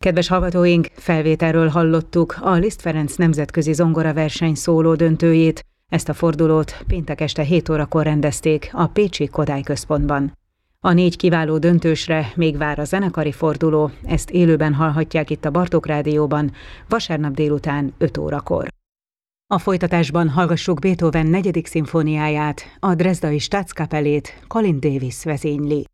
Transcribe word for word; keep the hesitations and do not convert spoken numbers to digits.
Kedves hallgatóink, felvételről hallottuk a Liszt Ferenc nemzetközi zongoraverseny szóló döntőjét. Ezt a fordulót péntek este hét órakor rendezték a Pécsi Kodály Központban. A négy kiváló döntősre még vár a zenekari forduló, ezt élőben hallhatják itt a Bartók Rádióban, vasárnap délután öt órakor. A folytatásban hallgassuk Beethoven negyedik szimfóniáját, a Dresdai Staatskapellét Colin Davis vezényli.